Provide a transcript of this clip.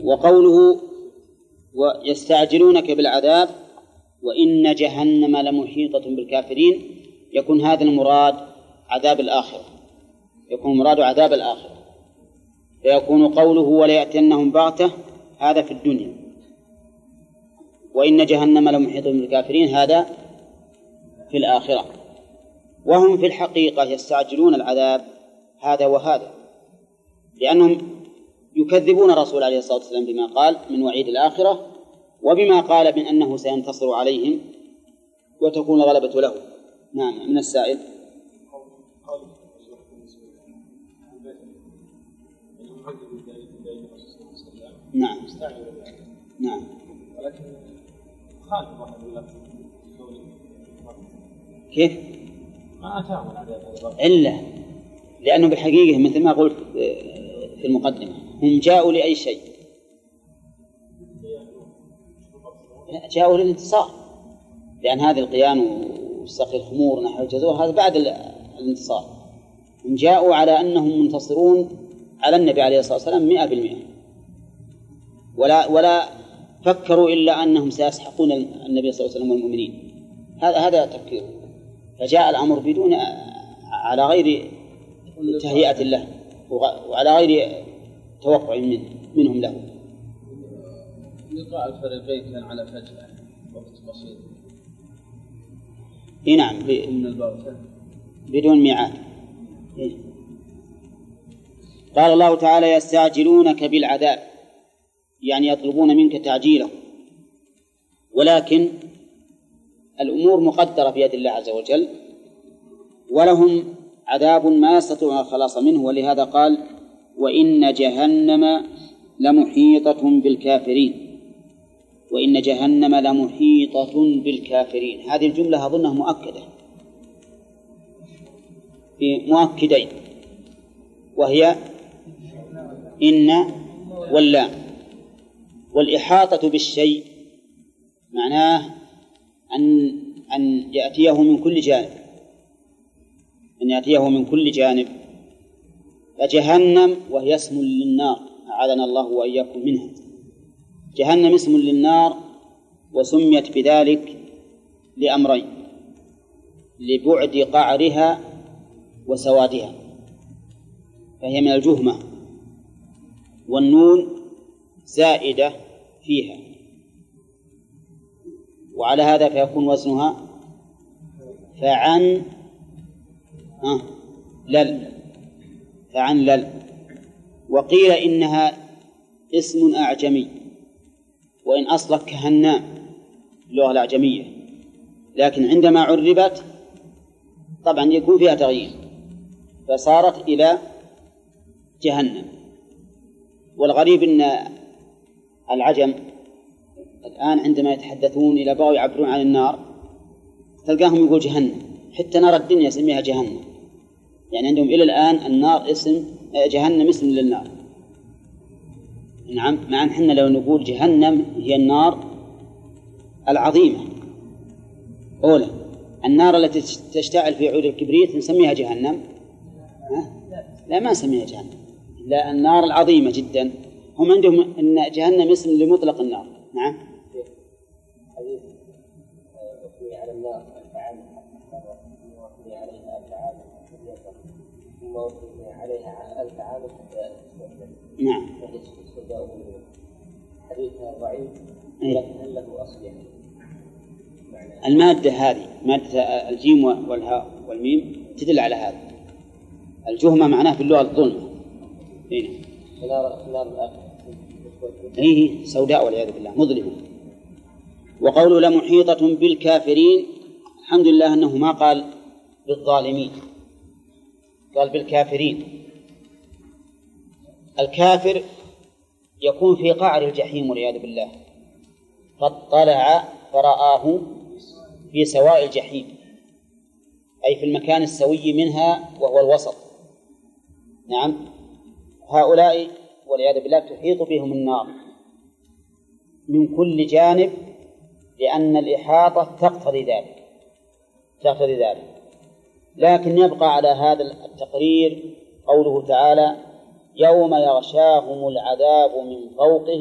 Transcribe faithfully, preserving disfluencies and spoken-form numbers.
وقوله ويستعجلونك بالعذاب وإن جهنم لمحيطة بالكافرين، يكون هذا المراد عذاب الآخرة، يكون مراد عذاب الآخرة، فيكون قوله وليأتينهم بغتة هذا في الدنيا، وإن جهنم لمحيطة بالكافرين هذا في الآخرة. وهم في الحقيقة يستعجلون العذاب هذا وهذا، لأنهم يكذبون الرسول عليه الصلاة والسلام بما قال من وعيد الآخرة، وبما قال من أنه سينتصر عليهم وتكون الغلبة له. نعم. من السائل نعم نعم ولكن خالف واحد الله كيف؟ ما أتاهم العذاب إلا لأنه بالحقيقة مثل ما قلت في المقدمة هم جاءوا لأي شيء؟ جاءوا للانتصار، لأن هذه القيان وسقي الخمور نحو الجزور هذا بعد الانتصار. هم جاءوا على أنهم منتصرون على النبي عليه الصلاة والسلام مئة بالمئة، ولا ولا فكروا إلا أنهم سيسحقون النبي صلى الله عليه وسلم والمؤمنين. هذا هذا تفكير، فجاء الأمر بدون على غير تهيئة له وعلى غير توقع من منهم له. لقاء الفريقين كان على فجأة وقت بسيط. إيه نعم بدون ميعاد. إيه؟ قال الله تعالى يستعجلونك بالعذاب، يعني يطلبون منك تعجيله، ولكن الأمور مقدرة بيد الله عز وجل، ولهم عذاب ما يستطيعون الخلاص منه، ولهذا قال وإن جهنم لمحيطة بالكافرين، وإن جهنم لمحيطة بالكافرين. هذه الجملة أظنها مؤكدة في مؤكدين، وهي إن واللام. والإحاطة بالشيء معناه أن أن يأتيه من كل جانب، أن يأتيه من كل جانب. فجهنم وهي اسم للنار، أعاذنا الله وإياكم منها. جهنم اسم للنار، وسميت بذلك لأمرين: لبعد قعرها وسوادها، فهي من الجهمة، والنون زائدة فيها، وعلى هذا فيكون وزنها فعن آه لل فعن لل. وقيل إنها اسم أعجمي، وإن أصلك كهنام اللغة الأعجمية، لكن عندما عربت طبعا يكون فيها تغيير فصارت إلى جهنم. والغريب أن العجم الآن عندما يتحدثون إلى بغوا يعبرون عن النار تلقاهم يقول جهنم، حتى نار الدنيا يسميها جهنم، يعني عندهم إلى الآن النار اسم، جهنم اسم للنار. نعم، مع أن حنا لو نقول جهنم هي النار العظيمة أولا، النار التي تشتعل في عود الكبريت نسميها جهنم؟ لا، ما نسميها جهنم، لا، النار العظيمة جدا. هم عندهم أن جهنم اسم لمطلق النار. نعم. حديث أثني على النار ألف عام وأثني عليها ألف عام ثم أثني عليها ألف عام. نعم. حديث ضعيف لكن هل له أصل؟ يعني المادة هذه مادة الجيم والهاء والميم تدل على هذا. الجهمة معناه في اللغة الظلمة. هنا نار نار الآخرة هي سوداء والعياذ بالله مظلمة. وقوله لمحيطة بالكافرين، الحمد لله أنه ما قال بالظالمين، قال بالكافرين. الكافر يكون في قعر الجحيم والعياذ بالله، فاطلع فرآه في سواء الجحيم، أي في المكان السوي منها وهو الوسط. نعم. هؤلاء والعياذ بالله تحيط بهم النار من كل جانب، لأن الإحاطة تقتضي ذلك تقتضي ذلك لكن يبقى على هذا التقرير قوله تعالى يوم يغشاهم العذاب من فوقهم